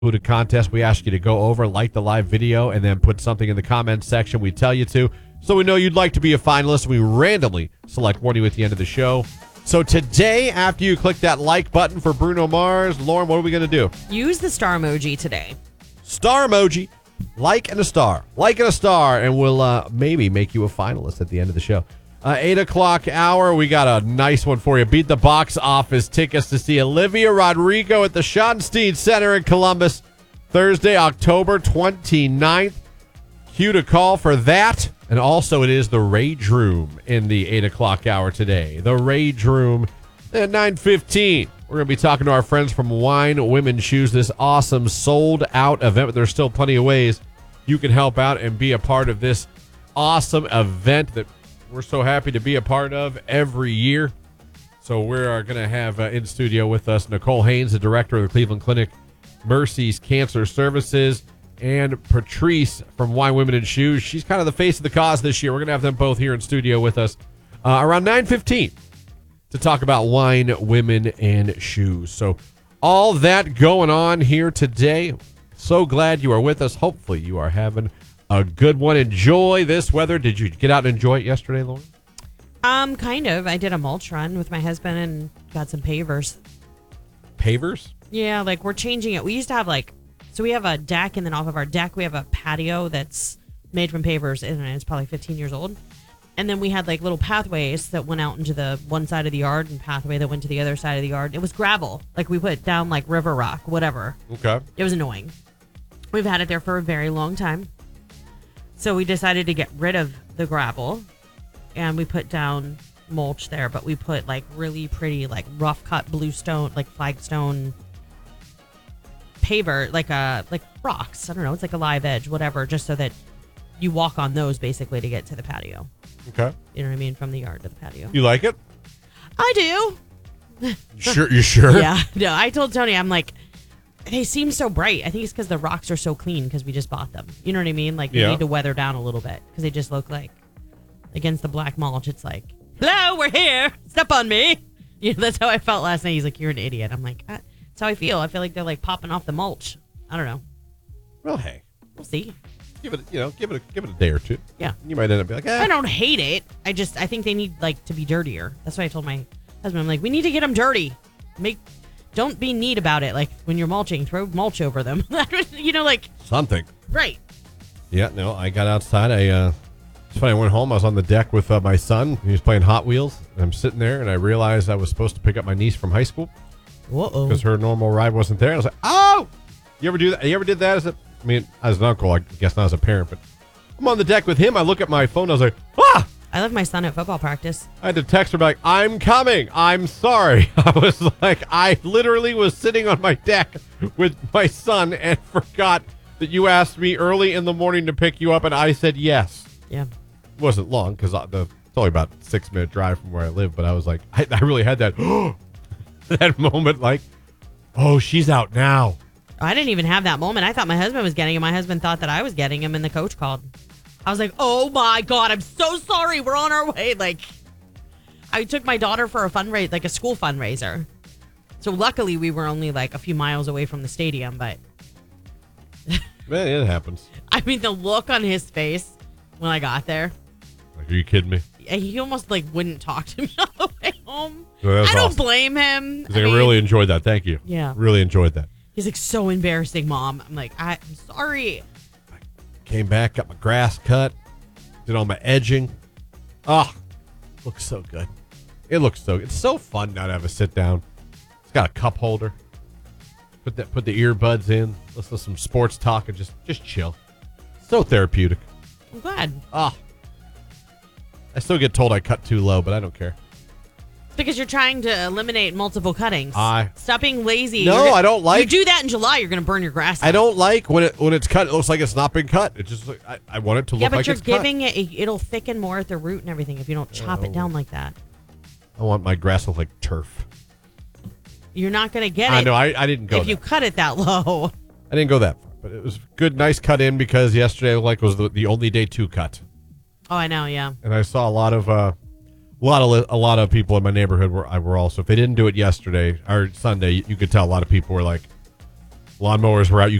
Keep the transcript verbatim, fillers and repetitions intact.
included contest. We ask you to go over, like the live video, and then put something in the comments section we tell you to, so we know you'd like to be a finalist. We randomly select one of you at the end of the show. So today, after you click that like button for Bruno Mars, Lauren, what are we going to do? Use the star emoji today. Star emoji, like and a star, like and a star, and we'll uh, maybe make you a finalist at the end of the show. Uh, eight o'clock hour, we got a nice one for you. Beat the box office tickets to see Olivia Rodrigo at the Schottenstein Center in Columbus, Thursday, October twenty-ninth. Cue to call for that. And also, it is the Rage Room in the eight o'clock hour today. The Rage Room at nine fifteen. We're going to be talking to our friends from Wine Women's Shoes, this awesome sold-out event, but there's still plenty of ways you can help out and be a part of this awesome event that we're so happy to be a part of every year. So we're going to have uh, in studio with us Nicole Haynes, the director of the Cleveland Clinic Mercy's Cancer Services, and Patrice from Wine Women and Shoes. She's kind of the face of the cause this year. We're going to have them both here in studio with us uh, around nine fifteen to talk about wine, women, and shoes. So all that going on here today. So glad you are with us. Hopefully you are having a good one. Enjoy this weather. Did you get out and enjoy it yesterday, Lauren? Um, kind of. I did a mulch run with my husband and got some pavers. Pavers? Yeah, like we're changing it. We used to have like, so we have a deck, and then off of our deck we have a patio that's made from pavers, and it's probably fifteen years old. And then we had like little pathways that went out into the one side of the yard and pathway that went to the other side of the yard. It was gravel. Like we put down like river rock, whatever. Okay. It was annoying. We've had it there for a very long time. So we decided to get rid of the gravel, and we put down mulch there, but we put like really pretty, like rough cut bluestone, like flagstone paver, like a like rocks. I don't know. It's like a live edge, whatever, just so that you walk on those basically to get to the patio. Okay. You know what I mean? From the yard to the patio. You like it? I do. Sure. You sure? Yeah. No, I told Tony, I'm like, they seem so bright. I think it's because the rocks are so clean because we just bought them. You know what I mean? Like, they Yeah. need to weather down a little bit because they just look like, against the black mulch, it's like, hello, we're here. Step on me. You know, that's how I felt last night. He's like, you're an idiot. I'm like, that's how I feel. I feel like they're like popping off the mulch. I don't know. Well, hey. We'll see. Give it, you know, give it, a, give it a day or two. Yeah. You might end up being like, eh. I don't hate it. I just, I think they need like to be dirtier. That's why I told my husband, I'm like, we need to get them dirty. Make, don't be neat about it. Like when you're mulching, throw mulch over them. You know, like something. Right. Yeah. No, I got outside. I, uh, it's funny. I went home. I was on the deck with uh, my son. He was playing Hot Wheels. And I'm sitting there, and I realized I was supposed to pick up my niece from high school Uh-oh. because her normal ride wasn't there. I was like, oh, you ever do that? You ever did that as a, I mean, as an uncle, I guess not as a parent, but I'm on the deck with him. I look at my phone. I was like, ah! I left my son at football practice. I had to text her back, I'm coming. I'm sorry. I was like, I literally was sitting on my deck with my son and forgot that you asked me early in the morning to pick you up, and I said yes. Yeah. It wasn't long because the it's only about a six minute drive from where I live, but I was like, I, I really had that that moment like, oh, she's out now. I didn't even have that moment. I thought my husband was getting him. My husband thought that I was getting him, and the coach called. I was like, oh my God, I'm so sorry. We're on our way. Like, I took my daughter for a fundraiser, like a school fundraiser. So luckily we were only like a few miles away from the stadium, but. Man, it happens. I mean, the look on his face when I got there. Like, are you kidding me? He almost like wouldn't talk to me on the way home. Well, I don't awesome. blame him. He's like, I, mean, I really enjoyed that. Thank you. Yeah. Really enjoyed that. He's like, so embarrassing, Mom. I'm like, I, I'm sorry. Came back, got my grass cut, did all my edging. Oh, looks so good. It looks so good. It's so fun now to have a sit down. It's got a cup holder. Put that, put the earbuds in. Listen to some sports talk and just, just chill. So therapeutic. I'm glad. Ah, oh. I still get told I cut too low, but I don't care. Because you're trying to eliminate multiple cuttings. I Stop being lazy. No, gonna, I don't like. You do that in July, you're going to burn your grass out. I don't like when it when it's cut. It looks like it's not been cut. It just I, I want it to look yeah, but like you're it's giving cut. it. It'll thicken more at the root and everything if you don't chop Oh. it down like that. I want my grass to look like turf. You're not going to get it. I know. I, I didn't go. if that. you cut it that low. I didn't go that far, but it was good, nice cut in because yesterday like was the, the only day two cut, Oh, I know. Yeah. and I saw a lot of uh, a lot of a lot of people in my neighborhood were I were also if they didn't do it yesterday or Sunday, you, you could tell a lot of people were like, lawnmowers were out. You